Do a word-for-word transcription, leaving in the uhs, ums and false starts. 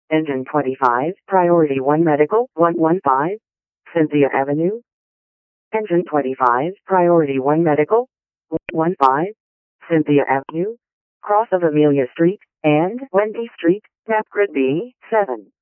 Engine twenty-five, Priority one Medical, one one five, Cynthia Avenue. Engine twenty-five, Priority one Medical, one one five, Cynthia Avenue, cross of Amelia Street, and Wendy Street, map grid B, seven.